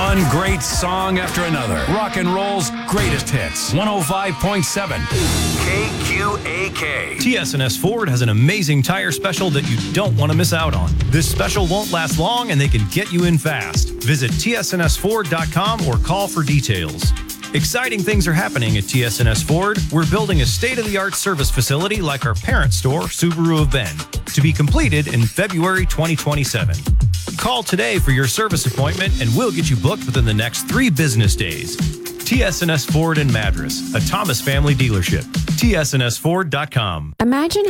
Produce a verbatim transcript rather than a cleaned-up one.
One great song after another. Rock and roll's greatest hits. one oh five point seven K Q A K. T S and S Ford has an amazing tire special that you don't want to miss out on. This special won't last long and they can get you in fast. Visit T S N S Ford dot com or call for details. Exciting things are happening at T S and S Ford. We're building a state-of-the-art service facility like our parent store, Subaru of Bend, to be completed in February twenty twenty-seven. Call today for your service appointment and we'll get you booked within the next three business days. T S and S Ford in Madras, a Thomas family dealership. T S N S Ford dot com. Imagine